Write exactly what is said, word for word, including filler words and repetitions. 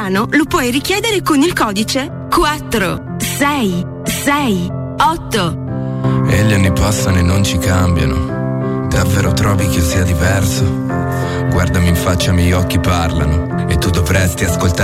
italiano lo puoi richiedere con il codice quattro sei sei otto. E gli anni passano e non ci cambiano. Davvero trovi che io sia diverso? Guardami in faccia, i miei occhi parlano. E tu dovresti ascoltare